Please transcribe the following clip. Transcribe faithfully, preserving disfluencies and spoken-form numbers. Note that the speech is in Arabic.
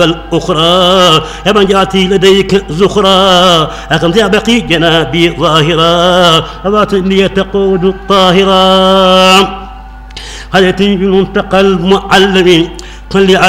الأخرى يا من جاتي لديك زخرا أكم بقي جنابي ظاهرا أباتني تقود الطاهرا هذه المنتقى المعلم